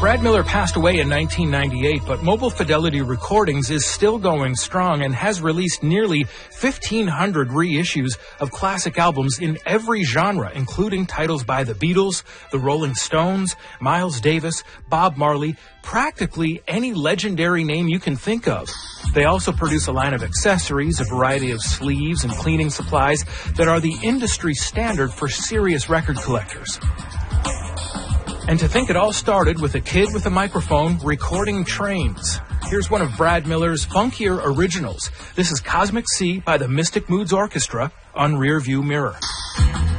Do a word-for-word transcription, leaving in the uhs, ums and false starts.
Brad Miller passed away in nineteen ninety-eight, but Mobile Fidelity Recordings is still going strong and has released nearly fifteen hundred reissues of classic albums in every genre, including titles by the Beatles, the Rolling Stones, Miles Davis, Bob Marley, practically any legendary name you can think of. They also produce a line of accessories, a variety of sleeves and cleaning supplies that are the industry standard for serious record collectors. And to think it all started with a kid with a microphone recording trains. Here's one of Brad Miller's funkier originals. This is Cosmic Sea by the Mystic Moods Orchestra on Rear View Mirror.